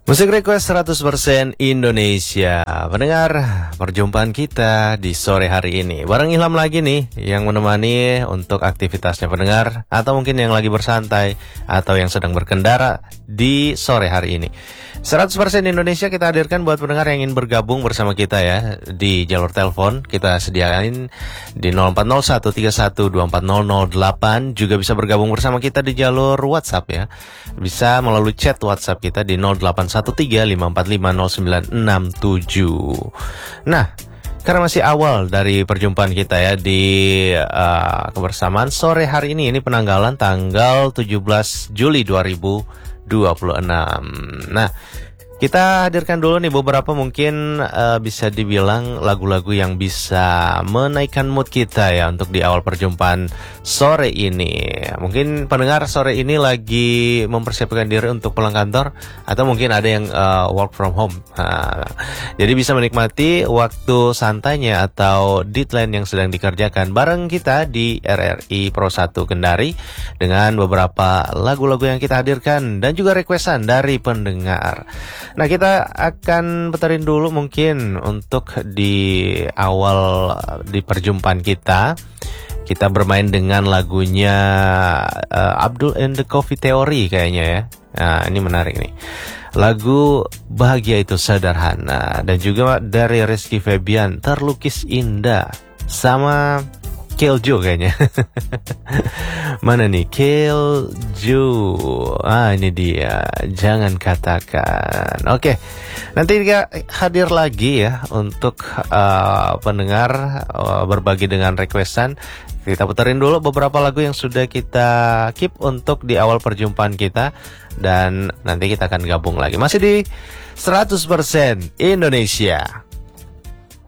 Musik request 100% Indonesia. Pendengar, perjumpaan kita di sore hari ini bareng Ilham lagi nih, yang menemani untuk aktivitasnya pendengar, atau mungkin yang lagi bersantai atau yang sedang berkendara di sore hari ini. 100% Indonesia kita hadirkan buat pendengar yang ingin bergabung bersama kita ya di jalur telepon. Kita sediain di 040131240008. Juga bisa bergabung bersama kita di jalur WhatsApp ya. Bisa melalui chat WhatsApp kita di 0813545097. Nah, karena masih awal dari perjumpaan kita ya di kebersamaan sore hari ini penanggalan tanggal 17 Juli 2026. Nah, kita hadirkan dulu nih beberapa mungkin bisa dibilang lagu-lagu yang bisa menaikkan mood kita ya untuk di awal perjumpaan sore ini. Mungkin pendengar sore ini lagi mempersiapkan diri untuk pulang kantor, atau mungkin ada yang work from home. Jadi bisa menikmati waktu santainya atau deadline yang sedang dikerjakan bareng kita di RRI Pro 1 Kendari dengan beberapa lagu-lagu yang kita hadirkan dan juga requestan dari pendengar. Nah, kita akan puterin dulu mungkin untuk di awal di perjumpaan kita. Kita bermain dengan lagunya Abdul and the Coffee Theory kayaknya ya. Nah, ini menarik nih. Lagu Bahagia Itu Sederhana. Dan juga dari Rizky Febian, Terlukis Indah. Sama Keljo kayaknya. Mana nih Keljo? Ini dia, Jangan Katakan. Oke, nanti kita hadir lagi ya untuk pendengar berbagi dengan requestan. Kita puterin dulu beberapa lagu yang sudah kita keep untuk di awal perjumpaan kita, dan nanti kita akan gabung lagi. Masih di 100% Indonesia.